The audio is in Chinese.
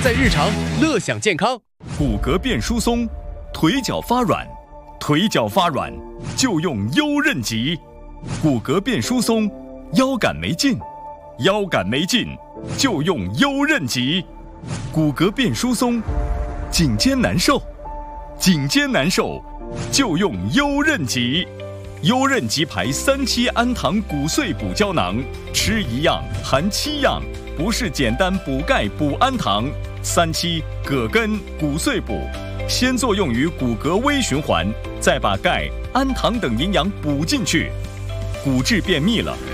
在日常，乐享健康。 骨骼变疏松，腿脚发软，腿脚发软就用优韧极。骨骼变疏松，腰杆没劲，腰杆没劲就用优韧极。骨骼变疏松，颈肩难受，颈肩难受就用优韧极。优韧极牌3期氨糖骨碎补胶囊，吃一样含7样，不是简单补钙补氨糖。3期葛根骨碎补，先作用于骨骼微循环，再把钙、氨糖等营养补进去，骨质变密了，